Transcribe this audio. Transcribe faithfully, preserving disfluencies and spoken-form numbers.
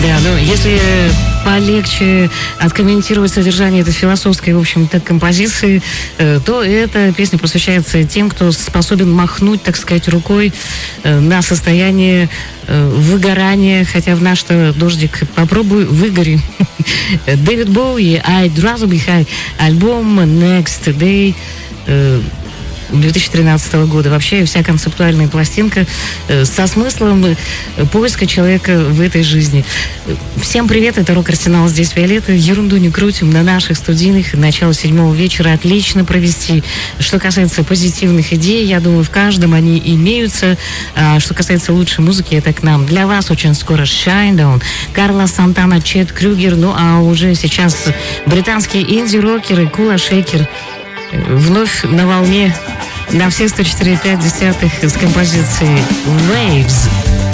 Да, ну если полегче откомментировать содержание этой философской, в общем-то, композиции, то эта песня посвящается тем, кто способен махнуть, так сказать, рукой на состояние выгорания, хотя в наш-то дождик попробуй выгори. Дэвид Боуи, I'd Rather Be High, альбом Next Day две тысячи тринадцатого года. Вообще вся концептуальная пластинка э, со смыслом э, поиска человека в этой жизни. Всем привет, это Рок-Арсенал, здесь Виолетта. Ерунду не крутим на наших студийных. Начало седьмого вечера отлично провести. Что касается позитивных идей, я думаю, в каждом они имеются. А что касается лучшей музыки, это к нам. Для вас очень скоро Shinedown, Карлос Сантана, Чет Крюгер. Ну а уже сейчас британские инди-рокеры, Кула Шейкер вновь на волне на все сто четыре и пять десятых с композицией Waves.